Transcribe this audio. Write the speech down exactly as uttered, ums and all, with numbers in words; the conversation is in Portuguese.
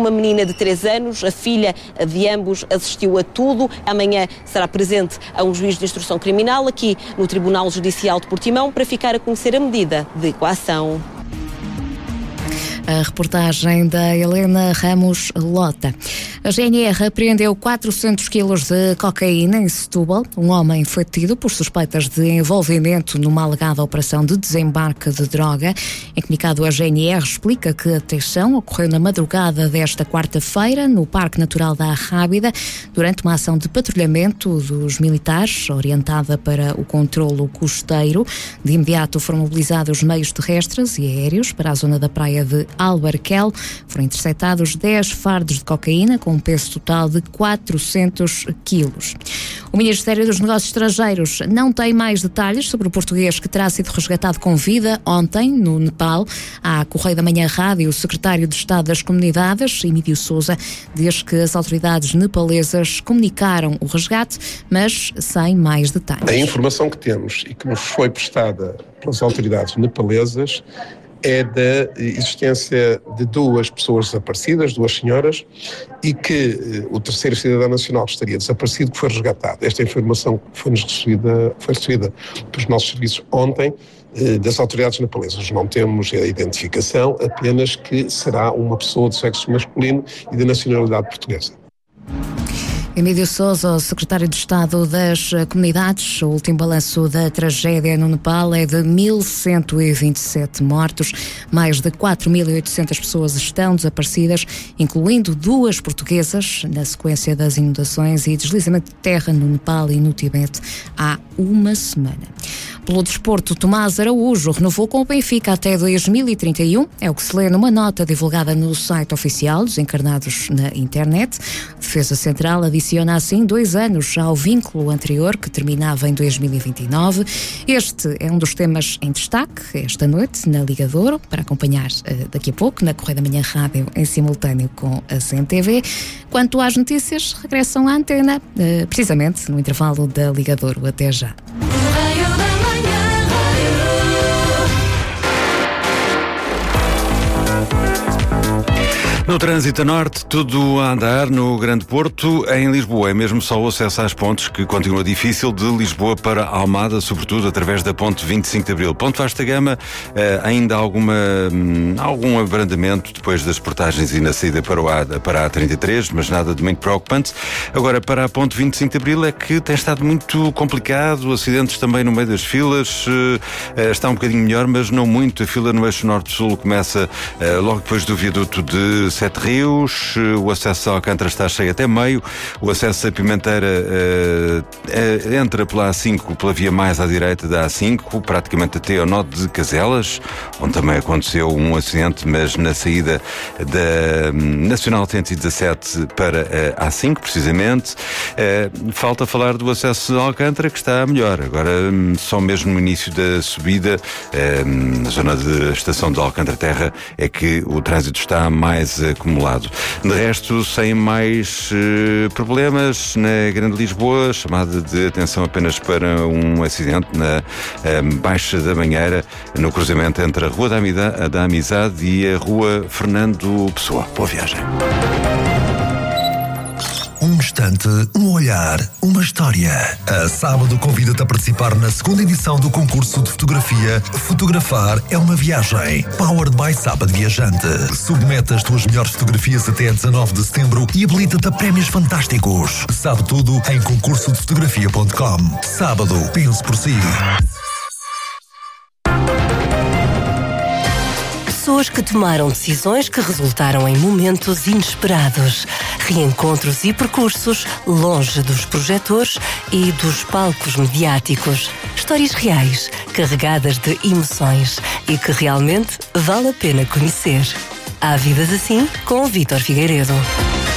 uma menina de três anos, a filha de ambos assistiu a tudo. Amanhã será presente a um juiz de instrução criminal aqui no Tribunal Judicial de Portimão para ficar a conhecer a medida de coação. A reportagem da Helena Ramos Lota. A G N R apreendeu quatrocentos quilos de cocaína em Setúbal. Um homem foi detido por suspeitas de envolvimento numa alegada operação de desembarque de droga. Em comunicado, a G N R explica que a detenção ocorreu na madrugada desta quarta-feira no Parque Natural da Arrábida, durante uma ação de patrulhamento dos militares, orientada para o controlo costeiro. De imediato foram mobilizados meios terrestres e aéreos para a zona da praia de Albarquel. Foram interceptados dez fardos de cocaína com um peso total de quatrocentos quilos. O Ministério dos Negócios Estrangeiros não tem mais detalhes sobre o português que terá sido resgatado com vida ontem no Nepal. À Correio da Manhã Rádio, o secretário de Estado das Comunidades, Emílio Sousa, diz que as autoridades nepalesas comunicaram o resgate, mas sem mais detalhes. A informação que temos e que nos foi prestada pelas autoridades nepalesas é da existência de duas pessoas desaparecidas, duas senhoras, e que uh, o terceiro cidadão nacional que estaria desaparecido, que foi resgatado. Esta informação foi-nos recebida, foi recebida pelos nossos serviços ontem, uh, das autoridades nepalesas. Não temos a identificação, apenas que será uma pessoa de sexo masculino e de nacionalidade portuguesa. Emílio Sousa, o secretário de Estado das Comunidades. O último balanço da tragédia no Nepal é de mil cento e vinte e sete mortos. Mais de quatro mil e oitocentas pessoas estão desaparecidas, incluindo duas portuguesas, na sequência das inundações e deslizamento de terra no Nepal e no Tibete há uma semana. Pelo desporto, Tomás Araújo renovou com o Benfica até dois mil e trinta e um. É o que se lê numa nota divulgada no site oficial dos encarnados na internet. Defesa Central adiciona assim dois anos ao vínculo anterior, que terminava em dois mil e vinte e nove. Este é um dos temas em destaque esta noite na Liga de Ouro, para acompanhar uh, daqui a pouco na Correio da Manhã Rádio em simultâneo com a C N T V. Quanto às notícias, regressam à antena, uh, precisamente no intervalo da Liga de Ouro. Até já. No trânsito a norte, tudo a andar no Grande Porto. Em Lisboa é mesmo só o acesso às pontes que continua difícil, de Lisboa para Almada, sobretudo através da ponte vinte e cinco de Abril. Ponte Vasta Gama, ainda alguma, algum abrandamento depois das portagens e na saída para, o A, para a A trinta e três, mas nada de muito preocupante. Agora, para a ponte vinte e cinco de Abril é que tem estado muito complicado, acidentes também no meio das filas. Está um bocadinho melhor, mas não muito. A fila no eixo norte-sul começa logo depois do viaduto de Sete Rios, o acesso a Alcântara está cheio até meio, o acesso a Pimenteira uh, uh, entra pela A cinco, pela via mais à direita da A cinco, praticamente até ao nó de Caselas, onde também aconteceu um acidente, mas na saída da Nacional cento e dezassete para a A cinco, precisamente. Uh, falta falar do acesso a Alcântara, que está melhor. Agora, só mesmo no início da subida, uh, na zona da estação de Alcântara Terra, é que o trânsito está mais acumulado. De resto, sem mais uh, problemas na Grande Lisboa, chamada de atenção apenas para um acidente na uh, Baixa da Banheira, no cruzamento entre a Rua da, Amida, da Amizade e a Rua Fernando Pessoa. Boa viagem. Um instante, um olhar, uma história. A Sábado convida-te a participar na segunda edição do concurso de fotografia Fotografar é uma Viagem. Powered by Sábado Viajante. Submete as tuas melhores fotografias até dezanove de setembro e habilita-te a prémios fantásticos. Sabe tudo em concurso de fotografia ponto com. Sábado, pense por si. Pessoas que tomaram decisões que resultaram em momentos inesperados, reencontros e percursos longe dos projetores e dos palcos mediáticos. Histórias reais, carregadas de emoções e que realmente vale a pena conhecer. Há vidas assim com o Vítor Figueiredo.